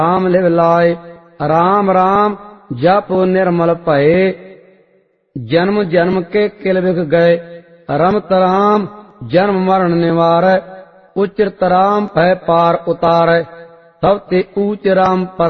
Ram live लाए। राम राम जप निर्मल भये, जन्म जन्म के किल विख गए। रमत राम जन्म मरण निवारै, उचरत राम भय पार उतारै। सब ते ऊच राम पर